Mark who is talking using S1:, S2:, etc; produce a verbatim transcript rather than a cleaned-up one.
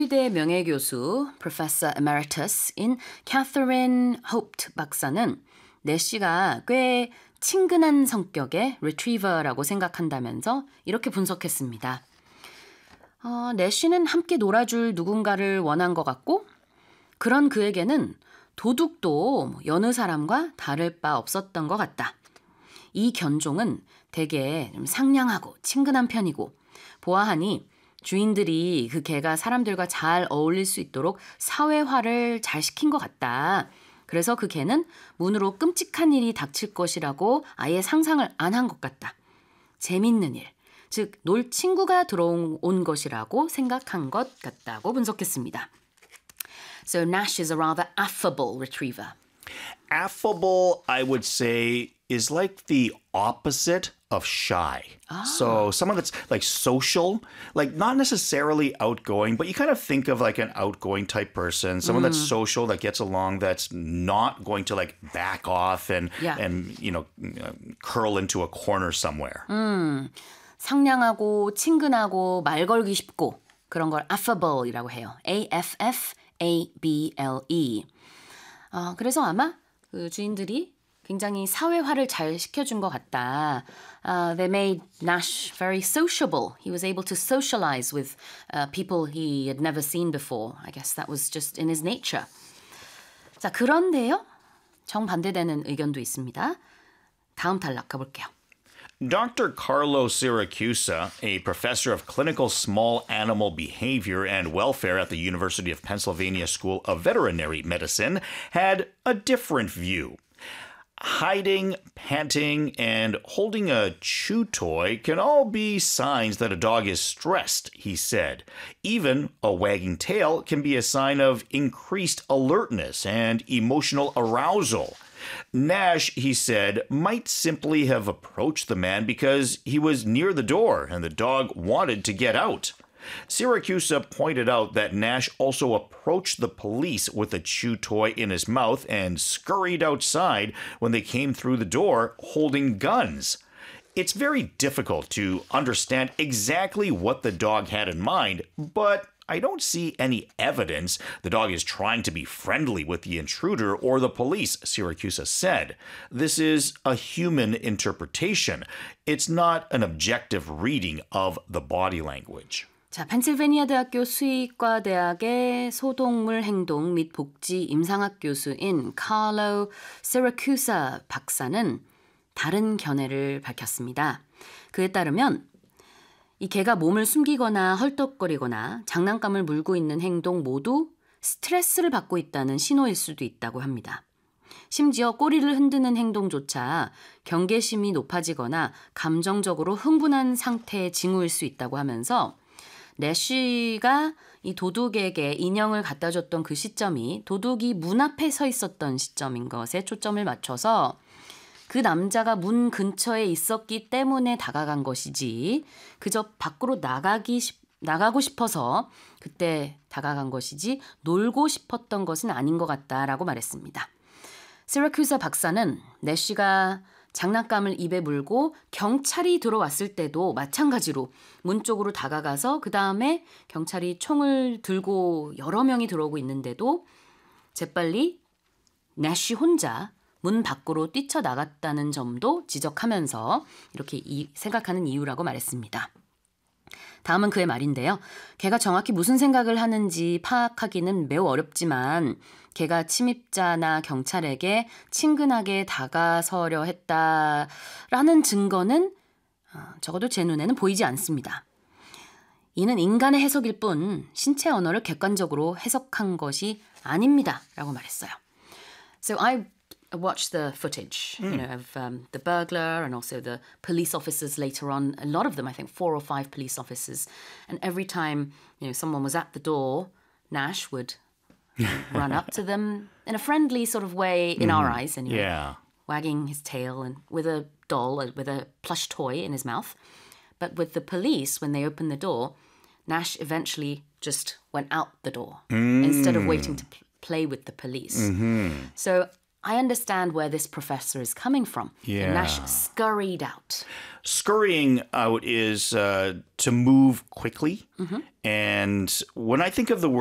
S1: 의대 명예교수 Professor Emeritus인 Catherine Hoped 박사는 내쉬가 꽤 친근한 성격의 retriever라고 생각한다면서 이렇게 분석했습니다. 어, 내쉬는 함께 놀아줄 누군가를 원한 것 같고 그런 그에게는 도둑도 여느 사람과 다를 바 없었던 것 같다. 이 견종은 되게 좀 상냥하고 친근한 편이고 보아하니 주인들이 그 개가 사람들과 잘 어울릴 수 있도록 사회화를 잘 시킨 것 같다. 그래서 그 개는 문으로 끔찍한 일이 닥칠 것이라고 아예 상상을 안 한 것 같다. 재밌는 일, 즉 놀 친구가 들어온 것이라고 생각한 것 같다고 분석했습니다. So Nash is a rather affable retriever.
S2: Affable, I would say, is like the opposite of shy.
S1: Ah.
S2: So someone that's like social, like not necessarily outgoing, but you kind of think of like an outgoing type person, someone that's social, that gets along, that's not going to like back off and,
S1: Yeah.
S2: and you know, curl into a corner somewhere.
S1: 음, 상냥하고 친근하고 말 걸기 쉽고 그런 걸 affable이라고 해요. A F F A B L E. 어, 그래서 아마 그 주인들이 굉장히 사회화를 잘 시켜준 것 같다. Uh, they made Nash very sociable. He was able to socialize with uh, people he had never seen before. I guess that was just in his nature. 자, 그런데요. 정반대되는 의견도 있습니다. 다음 탈락 가볼게요.
S2: Doctor Carlo Siracusa, a professor of clinical small animal behavior and welfare at the University of Pennsylvania School of Veterinary Medicine, had a different view. Hiding, panting, and holding a chew toy can all be signs that a dog is stressed, he said. Even a wagging tail can be a sign of increased alertness and emotional arousal. Nash, he said, might simply have approached the man because he was near the door and the dog wanted to get out. Siracusa pointed out that Nash also approached the police with a chew toy in his mouth and scurried outside when they came through the door holding guns. It's very difficult to understand exactly what the dog had in mind, but I don't see any evidence the dog is trying to be friendly with the intruder or the police, Siracusa said. This is a human interpretation. It's not an objective reading of the body language.
S1: 자, 펜실베니아 대학교 수의과 대학의 소동물 행동 및 복지 임상학 교수인 칼로 시라쿠사 박사는 다른 견해를 밝혔습니다. 그에 따르면 이 개가 몸을 숨기거나 헐떡거리거나 장난감을 물고 있는 행동 모두 스트레스를 받고 있다는 신호일 수도 있다고 합니다. 심지어 꼬리를 흔드는 행동조차 경계심이 높아지거나 감정적으로 흥분한 상태의 징후일 수 있다고 하면서 내쉬가 이 도둑에게 인형을 갖다 줬던 그 시점이 도둑이 문 앞에 서 있었던 시점인 것에 초점을 맞춰서 그 남자가 문 근처에 있었기 때문에 다가간 것이지 그저 밖으로 나가기 나가고 싶어서 그때 다가간 것이지 놀고 싶었던 것은 아닌 것 같다라고 말했습니다. 시라쿠사 박사는 내쉬가 장난감을 입에 물고 경찰이 들어왔을 때도 마찬가지로 문 쪽으로 다가가서 그 다음에 경찰이 총을 들고 여러 명이 들어오고 있는데도 재빨리 내쉬 혼자 문 밖으로 뛰쳐나갔다는 점도 지적하면서 이렇게 이, 생각하는 이유라고 말했습니다. 다음은 그의 말인데요. 걔가 정확히 무슨 생각을 하는지 파악하기는 매우 어렵지만 걔가 침입자나 경찰에게 친근하게 다가서려 했다라는 증거는 적어도 제 눈에는 보이지 않습니다. 이는 인간의 해석일 뿐 신체 언어를 객관적으로 해석한 것이 아닙니다. 라고 말했어요. So I watched the footage, you know, of um, the burglar and also the police officers later on. A lot of them, I think, four or five police officers. And every time, you know, someone was at the door, Nash would run up to them in a friendly sort of way, in mm. our eyes anyway,
S2: yeah.
S1: wagging his tail and with a doll, with a plush toy in his mouth. But with the police, when they opened the door, Nash eventually just went out the door mm. instead of waiting to p- play with the police.
S2: Mm-hmm.
S1: So I understand where this professor is coming from.
S2: Yeah.
S1: Nash scurried out.
S2: Scurrying out is uh, to move quickly. And when I think of the